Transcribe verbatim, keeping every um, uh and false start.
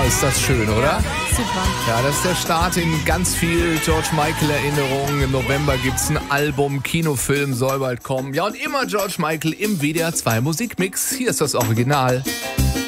ist das schön, oder? Super. Ja, das ist der Start in ganz viel George Michael-Erinnerungen. Im November gibt's ein Album, Kinofilm soll bald kommen. Ja, und immer George Michael im W D R zwei Musikmix. Hier ist das Original.